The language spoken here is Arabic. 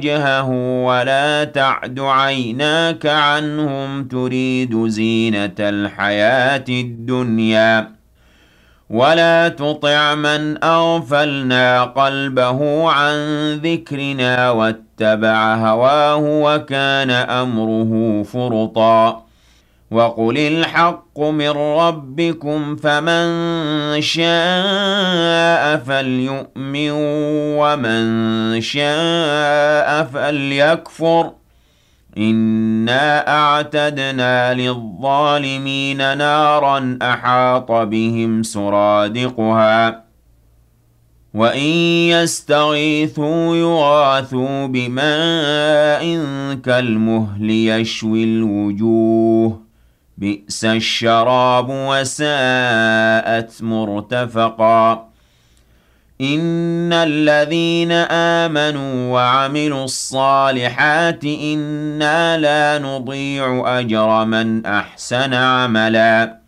وجهه ولا تعد عيناك عنهم تريد زينة الحياة الدنيا ولا تطع من أغفلنا قلبه عن ذكرنا واتبع هواه وكان أمره فرطا وقل الحق من ربكم فمن شاء فليؤمن ومن شاء فليكفر إنا أعتدنا للظالمين نارا أحاط بهم سرادقها وإن يستغيثوا يغاثوا بماء كالمهل يشوي الوجوه بئس الشراب وساءت مرتفقا إن الذين آمنوا وعملوا الصالحات إنا لا نضيع أجر من أحسن عملا